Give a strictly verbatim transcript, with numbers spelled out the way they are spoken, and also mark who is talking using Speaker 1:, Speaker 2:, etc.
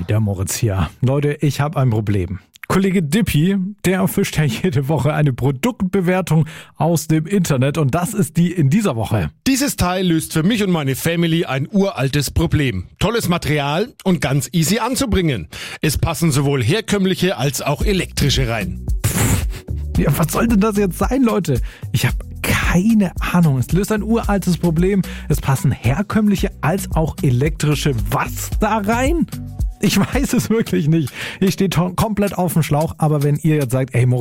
Speaker 1: der Moritz hier. Leute, ich habe ein Problem. Kollege Dippy, der fischt ja jede Woche eine Produktbewertung aus dem Internet und das ist die in dieser Woche.
Speaker 2: Dieses Teil löst für mich und meine Family ein uraltes Problem. Tolles Material und ganz easy anzubringen. Es passen sowohl herkömmliche als auch elektrische rein.
Speaker 1: Ja, was soll denn das jetzt sein, Leute? Ich habe keine Ahnung. Es löst ein uraltes Problem. Es passen herkömmliche als auch elektrische was da rein? Ich weiß es wirklich nicht. Ich stehe to- komplett auf dem Schlauch, aber wenn ihr jetzt sagt, ey,